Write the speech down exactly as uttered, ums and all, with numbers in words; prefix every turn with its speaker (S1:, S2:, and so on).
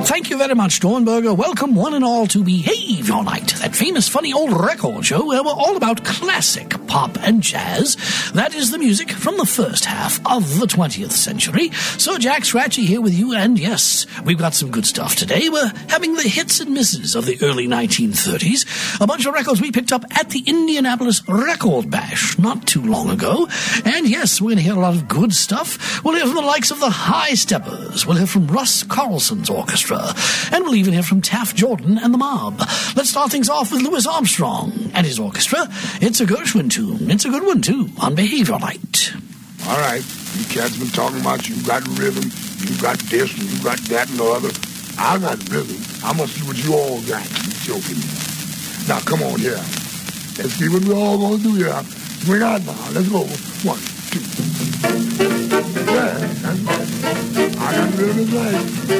S1: Thank you very much, Dornberger. Welcome one and all to Behavior Night, that famous, funny old record show where we're all about classic pop and jazz. That is the music from the first half of the twentieth century. So Jack Scratchy here with you, and yes, we've got some good stuff today. We're having the hits and misses of the early nineteen thirties, a bunch of records we picked up at the Indianapolis Record Bash not too long ago. And yes, we're going to hear a lot of good stuff. We'll hear from the likes of the High Steppers. We'll hear from Russ Carlson's orchestra. And we'll even hear from Taft Jordan and the Mob. Let's start things off with Louis Armstrong and his orchestra. It's a Gershwin tune. It's a good one, too, on Behavior Night.
S2: All right. You cats been talking about you got rhythm, you got this, and you got that and the other. I got rhythm. I'm going to see what you all got. You joking me. Now, come on here. Let's see what we all going to do here. Swing out now. Let's go. One, two. Yeah, that's right. I got rhythm as right.